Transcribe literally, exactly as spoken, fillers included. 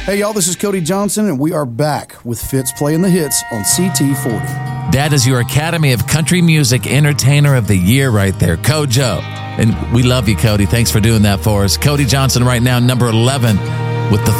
Hey, y'all, this is Cody Johnson, and we are back with Fitz playing the hits on C T forty. That is your Academy of Country Music Entertainer of the Year right there, Kojo. And we love you, Cody. Thanks for doing that for us. Cody Johnson right now, number eleven with the